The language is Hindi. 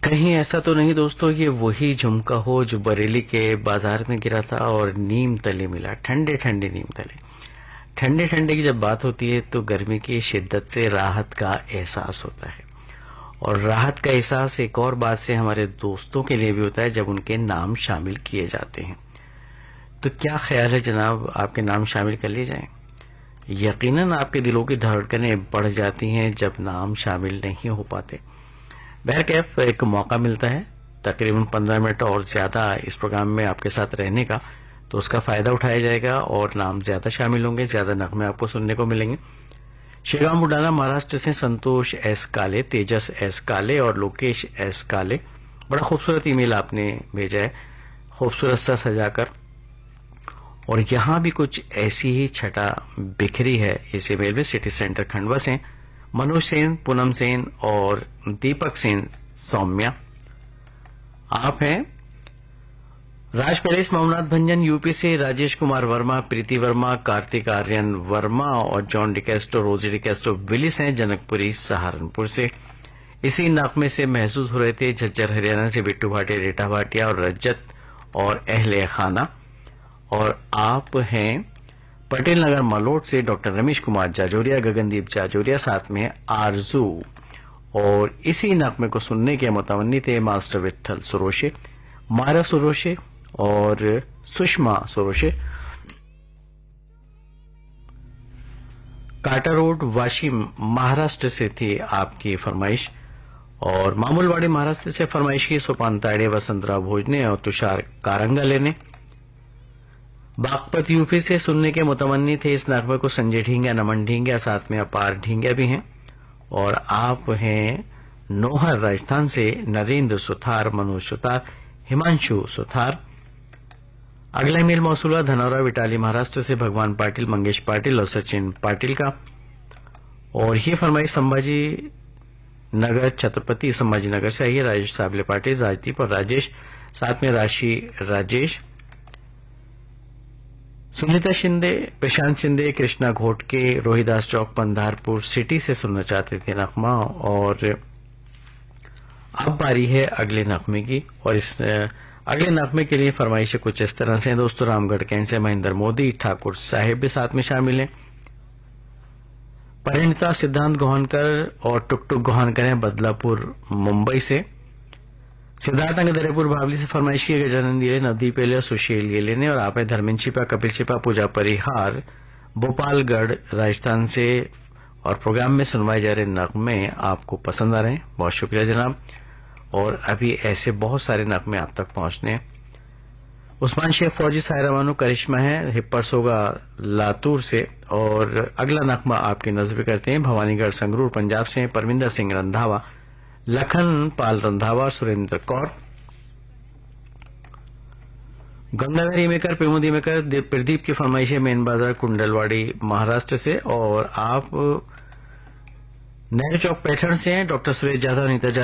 कहीं ऐसा तो नहीं दोस्तों ये वही झुमका हो जो बरेली के बाजार में गिरा था और नीम तले मिला, ठंडे ठंडे नीम तले। ठंडे ठंडे की जब बात होती है तो गर्मी की शिद्दत से राहत का एहसास होता है, और राहत का एहसास एक और बात से हमारे दोस्तों के लिए भी होता है जब उनके नाम शामिल किए जाते हैं। तो क्या ख्याल है जनाब, आपके नाम शामिल कर लिए जाएं? यकीनन आपके दिलों की धड़कनें बढ़ जाती हैं जब नाम शामिल नहीं हो पाते। बहरकैफ एक मौका मिलता है तकरीबन 15 मिनट और ज्यादा इस प्रोग्राम में आपके साथ रहने का, तो उसका फायदा उठाया जाएगा और नाम ज्यादा शामिल होंगे, ज्यादा नगमे आपको सुनने को मिलेंगे। शेगांव बुडाना महाराष्ट्र से संतोष एस काले, तेजस एस काले और लोकेश एस काले, बड़ा खूबसूरत ईमेल आपने भेजा है, खूबसूरत सा सजाकर। और यहां भी कुछ ऐसी ही छटा बिखरी है इस ईमेल में। सिटी सेंटर खंडवा से मनोज सेन, पूनम सेन और दीपक सेन सौम्या आप हैं। राज पैलेस मोहम्मद भंजन यूपी से राजेश कुमार वर्मा, प्रीति वर्मा, कार्तिक आर्यन वर्मा और जॉन डिकेस्टो, रोजी डिकेस्टो विलिस हैं जनकपुरी सहारनपुर से। इसी नगमे से महसूस हो रहे थे झज्जर हरियाणा से बिट्टू भाटिया, रीटा भाटिया और रजत और अहले खाना। और आप हैं पटेल नगर मलोट से डॉक्टर रमेश कुमार जाजोरिया, गगनदीप जाजोरिया, साथ में आरजू। और इसी नगमे को सुनने के मुतवन्नी थे मास्टर विट्ठल सुरोशे, मारा सुरोशे और सुषमा सुरोशे। काटा रोड वाशिम महाराष्ट्र से थी आपकी फरमाइश। और मामूलवाड़ी महाराष्ट्र से फरमाइश की सोपान ताड़े, वसंतराव भोजने और तुषार कारंगले ने। बागपत यूपी से सुनने के मुतमन्नी थे इस नगमे को संजय ढींगा, नमन ढींगा, साथ में अपार ढींगा भी हैं। और आप हैं नोहर राजस्थान से नरेंद्र सुथार, मनोज सुथार, हिमांशु सुथार। अगला ईमेल मौसूला धनौरा विटाली महाराष्ट्र से भगवान पाटिल, मंगेश पाटिल और सचिन पाटिल का। और ये फरमाइश संभाजी नगर, छत्रपति संभाजी नगर से आई है। राजेश साबले पाटिल, राजदीप और राजेश, साथ में राशि राजेश, सुनीता शिंदे, प्रशांत शिंदे, कृष्णा घोटके, रोहिदास चौक, पंधारपुर सिटी से सुनना चाहते थे नगमा। और अब बारी है अगले नगमे की। और इस अगले नगमे के लिए फरमाइशें कुछ इस तरह से हैं दोस्तों। रामगढ़ कैंट से महेंद्र मोदी, ठाकुर साहेब भी साथ में शामिल हैं। परिणीता सिद्धांत गोहानकर और टुकटुक गोहानकर हैं बदलापुर मुंबई से। सिद्धार्थ दरेपुर बावली से फरमाइश की गजानंद ये, नदी पेले, सुशील ये लेने। और आप है धर्मेंद्र छिपा, कपिल छिपा, पूजा परिहार, भोपालगढ़ राजस्थान से। और प्रोग्राम में सुनवाए जा रहे नगमे आपको पसंद आ रहे हैं, बहुत शुक्रिया जनाब। और अभी ऐसे बहुत सारे नगमे आप तक पहुंचने हैं। उस्मान शेख फौजी सायरावानो करिश्मा है हिप्परसोगा लातूर से। और अगला नगमा आपकी नजर करते हैं भवानीगढ़ संगरूर पंजाब से परमिंदर सिंह रंधावा, लखन पाल रंधावा, सुरेंद्र कौर। गंगाधरी मेकर, प्रमोदी मेकर, प्रदीप की फरमाइशें मेन बाजार कुंडलवाड़ी महाराष्ट्र से। और आप नेहरू चौक पैठण से हैं। डॉक्टर सुरेश जाधव, नीता